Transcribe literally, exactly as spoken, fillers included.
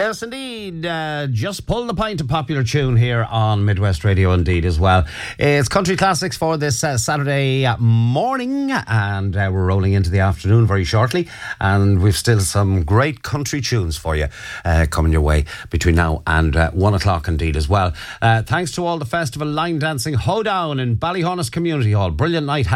Yes, indeed. Uh, just pull the pint of popular tune here on Midwest Radio, indeed, as well. It's Country Classics for this uh, Saturday morning, and uh, we're rolling into the afternoon very shortly, and we've still some great country tunes for you uh, coming your way between now and uh, one o'clock, indeed, as well. Uh, thanks to all the festival line dancing hoedown in Ballyhonus Community Hall. Brilliant night.